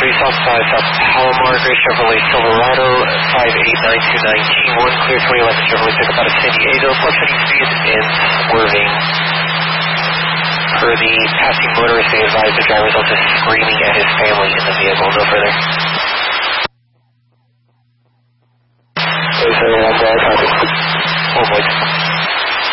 3 Southside, South Palomar, Gray Chevrolet Silverado, 589219, one clear 2011 Chevrolet pickup out of San Diego, fluctuating speeds and swerving. Per the passing motorist, they advised the driver was also screaming at his family in the vehicle. No further.